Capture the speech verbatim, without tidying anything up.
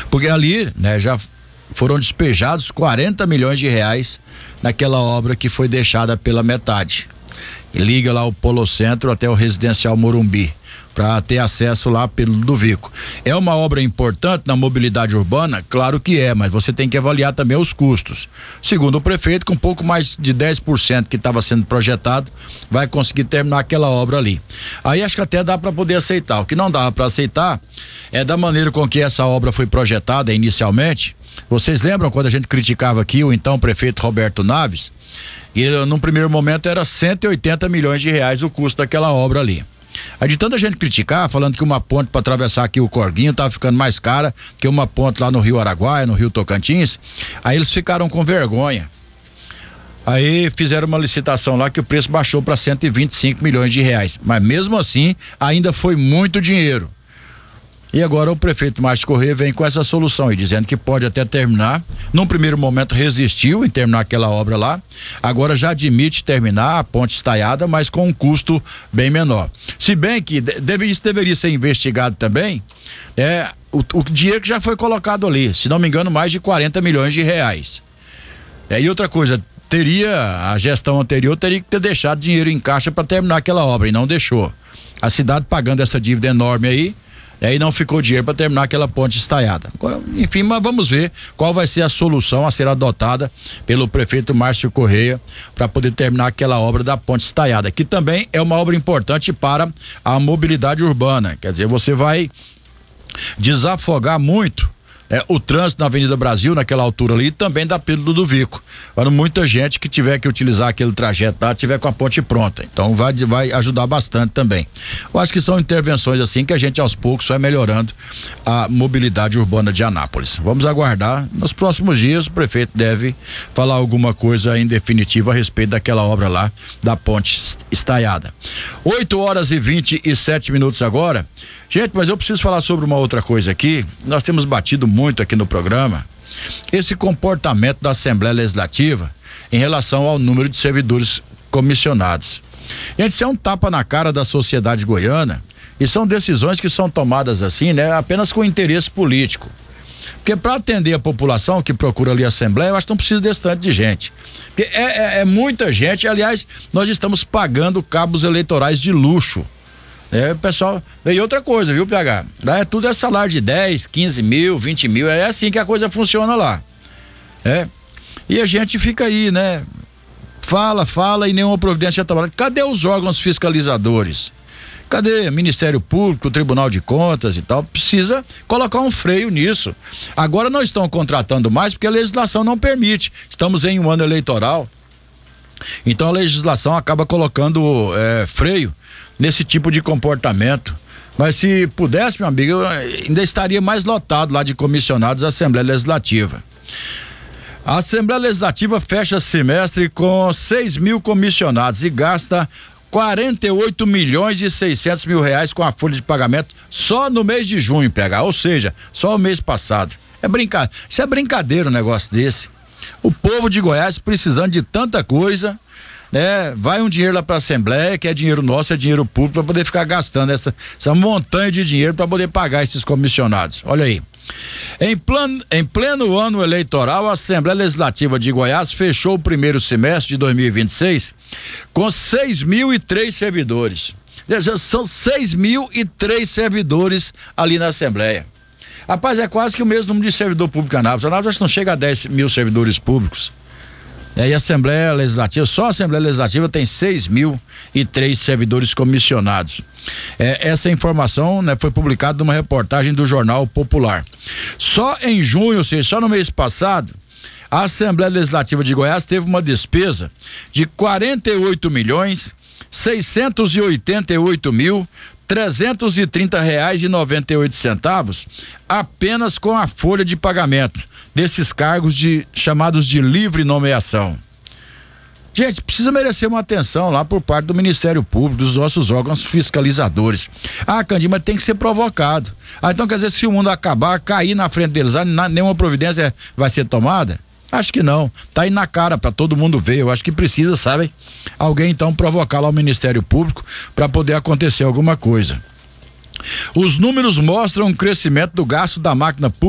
Porque ali, né, já foram despejados quarenta milhões de reais naquela obra que foi deixada pela metade. E liga lá o Polocentro até o Residencial Morumbi, para ter acesso lá pelo Duvico. É uma obra importante na mobilidade urbana? Claro que é, mas você tem que avaliar também os custos. Segundo o prefeito, com um pouco mais de dez por cento que estava sendo projetado, vai conseguir terminar aquela obra ali. Aí acho que até dá para poder aceitar. O que não dá para aceitar é da maneira com que essa obra foi projetada inicialmente. Vocês lembram quando a gente criticava aqui o então prefeito Roberto Naves? E num primeiro momento era cento e oitenta milhões de reais o custo daquela obra ali. Aí de tanta gente criticar, falando que uma ponte para atravessar aqui o Corguinho tava ficando mais cara que uma ponte lá no Rio Araguaia, no Rio Tocantins, aí eles ficaram com vergonha. Aí fizeram uma licitação lá que o preço baixou para cento e vinte e cinco milhões de reais, mas mesmo assim ainda foi muito dinheiro. E agora o prefeito Márcio Corrêa vem com essa solução aí, dizendo que pode até terminar. Num primeiro momento resistiu em terminar aquela obra lá, agora já admite terminar a ponte estaiada, mas com um custo bem menor. Se bem que deve, isso deveria ser investigado também, é, o, o dinheiro que já foi colocado ali, se não me engano, mais de quarenta milhões de reais. É, e outra coisa, teria, a gestão anterior teria que ter deixado dinheiro em caixa para terminar aquela obra e não deixou. A cidade pagando essa dívida enorme aí, e aí não ficou dinheiro para terminar aquela ponte estaiada. Agora, enfim, mas vamos ver qual vai ser a solução a ser adotada pelo prefeito Márcio Corrêa para poder terminar aquela obra da ponte estaiada, que também é uma obra importante para a mobilidade urbana. Quer dizer, você vai desafogar muito É, o trânsito na Avenida Brasil, naquela altura ali, também da Pedro do Vico. Para muita gente que tiver que utilizar aquele trajeto lá, tiver com a ponte pronta. Então vai, vai ajudar bastante também. Eu acho que são intervenções assim que a gente aos poucos vai melhorando a mobilidade urbana de Anápolis. Vamos aguardar. Nos próximos dias o prefeito deve falar alguma coisa em definitivo a respeito daquela obra lá da ponte estaiada. oito horas e vinte e sete minutos agora. Gente, mas eu preciso falar sobre uma outra coisa aqui. Nós temos batido muito aqui no programa esse comportamento da Assembleia Legislativa em relação ao número de servidores comissionados. Gente, isso é um tapa na cara da sociedade goiana e são decisões que são tomadas assim, né? Apenas com interesse político. Porque para atender a população que procura ali a Assembleia, eu acho que não precisa desse tanto de gente. Porque é, é, é muita gente, aliás, nós estamos pagando cabos eleitorais de luxo. É, pessoal, e outra coisa, viu, P H? Lá é tudo é salário de dez, quinze mil, vinte mil, é assim que a coisa funciona lá. É. E a gente fica aí, né? Fala, fala e nenhuma providência é tomada. Cadê os órgãos fiscalizadores? Cadê Ministério Público, Tribunal de Contas e tal? Precisa colocar um freio nisso. Agora não estão contratando mais porque a legislação não permite. Estamos em um ano eleitoral. Então a legislação acaba colocando é, freio nesse tipo de comportamento. Mas se pudesse, meu amigo, eu ainda estaria mais lotado lá de comissionados da Assembleia Legislativa. A Assembleia Legislativa fecha semestre com seis mil comissionados e gasta quarenta e oito milhões e seiscentos mil reais com a folha de pagamento só no mês de junho, P H, ou seja, só o mês passado. É brincadeira, isso é brincadeira um negócio desse. O povo de Goiás precisando de tanta coisa, né? Vai um dinheiro lá para a Assembleia, que é dinheiro nosso, é dinheiro público, para poder ficar gastando essa, essa montanha de dinheiro para poder pagar esses comissionados. Olha aí. Em plano, em pleno ano eleitoral, a Assembleia Legislativa de Goiás fechou o primeiro semestre de dois mil e vinte e seis com seis mil e três servidores. São seis mil e três servidores ali na Assembleia. Rapaz, é quase que o mesmo número de servidor público em Anápolis. Anápolis não chega a dez mil servidores públicos. E aí a Assembleia Legislativa, só a Assembleia Legislativa tem seis mil e três servidores comissionados. É, essa informação, né, foi publicada numa reportagem do Jornal Popular. Só em junho, ou seja, só no mês passado, a Assembleia Legislativa de Goiás teve uma despesa de quarenta e oito milhões seiscentos e oitenta e oito mil trezentos e trinta reais e noventa e oito centavos apenas com a folha de pagamento desses cargos de chamados de livre nomeação. Gente, precisa merecer uma atenção lá por parte do Ministério Público, dos nossos órgãos fiscalizadores. Ah, Candinho, mas tem que ser provocado. Ah, então quer dizer, se o mundo acabar, cair na frente deles, ah, nenhuma providência vai ser tomada? Acho que não. Tá aí na cara para todo mundo ver. Eu acho que precisa, sabe? Alguém então provocar lá o Ministério Público para poder acontecer alguma coisa. Os números mostram um crescimento do gasto da máquina pública